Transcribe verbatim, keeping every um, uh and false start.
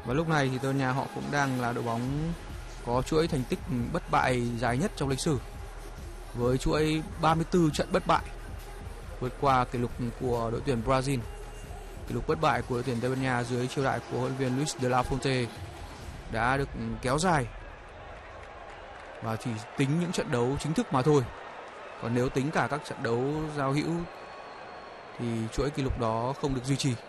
Và lúc này thì Tây Ban Nha họ cũng đang là đội bóng có chuỗi thành tích bất bại dài nhất trong lịch sử, với chuỗi ba mươi tư trận bất bại, vượt qua kỷ lục của đội tuyển Brazil. Kỷ lục bất bại của đội tuyển Tây Ban Nha dưới triều đại của huấn luyện viên Luis de la Fuente đã được kéo dài và chỉ tính những trận đấu chính thức mà thôi. Còn nếu tính cả các trận đấu giao hữu thì chuỗi kỷ lục đó không được duy trì.